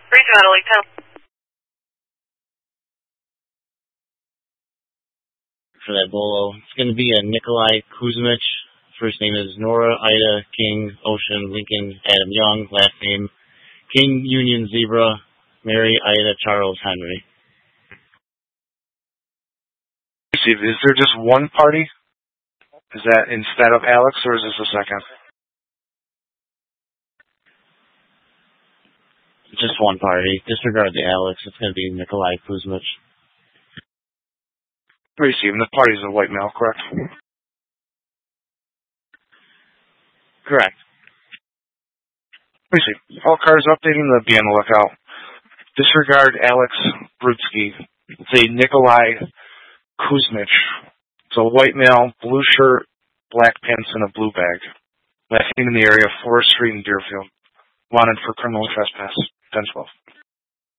Region Italy 10. For that bolo, it's going to be a Nikolai Kuzmich. First name is Nora Ida King Ocean Lincoln Adam Young. Last name King Union Zebra Mary Ida Charles Henry. Is there just one party? Is that instead of Alex, or is this a second? Just one party. Disregard the Alex. It's going to be Nikolai Kuzmich. Receive. And the party's a white male, correct? Correct. Receive. All cars updating, be on the lookout. Disregard Alex Brutsky. It's a Nikolai Kuzmich. It's a white male, blue shirt, black pants, and a blue bag. Last name in the area, Forest Street in Deerfield. Wanted for criminal trespass. 1012.